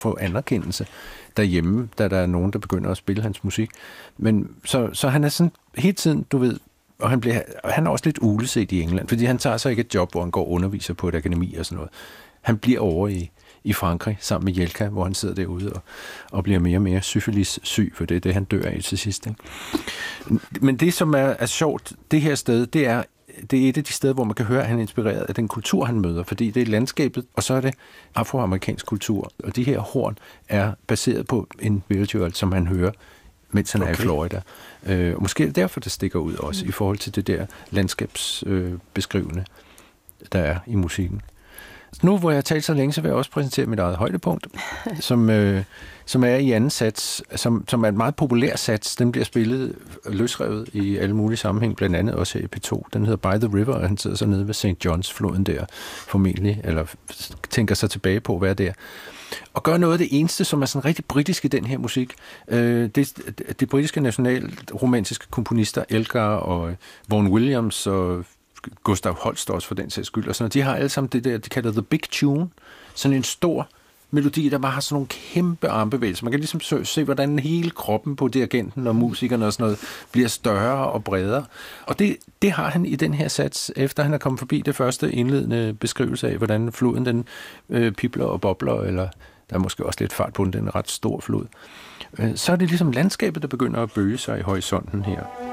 få anerkendelse derhjemme, da der er nogen, der begynder at spille hans musik. Men så han er sådan hele tiden, du ved, og han er også lidt uleset i England, fordi han tager så ikke et job, hvor han går og underviser på et akademi og sådan noget. Han bliver over i Frankrig sammen med Jelka, hvor han sidder derude og bliver mere og mere syfilis-syg, for det er det, han dør af til sidst. Ikke? Men det, som er sjovt, det her sted, det er et af de steder, hvor man kan høre, at han er inspireret af den kultur, han møder, fordi det er landskabet, og så er det afroamerikansk kultur, og de her horn er baseret på en visual, som han hører, mens han er i Florida. Måske er det derfor, det stikker ud også, i forhold til det der landskabsbeskrivende, der er i musikken. Nu, hvor jeg har talt så længe, så vil jeg også præsentere mit eget højdepunkt, som er i anden sats, som er et meget populær sats. Den bliver spillet løsrevet i alle mulige sammenhæng, blandt andet også her i P2. Den hedder By the River, og han sidder så nede ved St. John's floden der, formentlig, eller tænker sig tilbage på, hvad det er. Og gør noget af det eneste, som er sådan rigtig britisk i den her musik. De britiske nationalromantiske komponister, Elgar og Vaughan Williams og Gustav Holst også for den sags skyld, og sådan, de har alle sammen det der, de kalder The Big Tune, sådan en stor melodi, der bare har sådan nogle kæmpe armbevægelser. Man kan ligesom se, hvordan hele kroppen på dirigenten og musikerne og sådan noget bliver større og bredere. Og det har han i den her sats, efter han er kommet forbi det første indledende beskrivelse af, hvordan floden den pibler og bobler, eller der er måske også lidt fart på den, er en ret stor flod. Så er det ligesom landskabet, der begynder at bøge sig i horisonten her.